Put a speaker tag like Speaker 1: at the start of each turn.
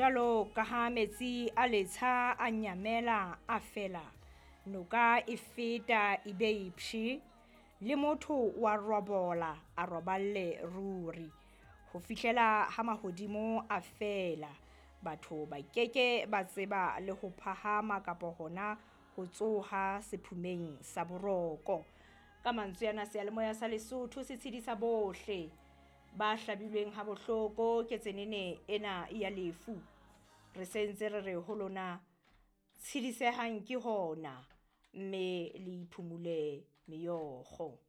Speaker 1: jwalo ka ha metsi a letsha a nyamela a fela, noka e feta e be ipshi, le motho wa robola a roballe ruri, ho fihlela ha mahodimo a fela, batho ba keke ba tseba le ho phahama kapo hona ho tsoha sephumeng sa boroko. Ka mantswe ana seyalemoya sa Lesotho se tshedisa bohle ba hlabilweng ha bohloko ke tsenene ena ya lefu. Re sentse re re ho lona tshedisehang ke hona, mme le iphumule meokgo.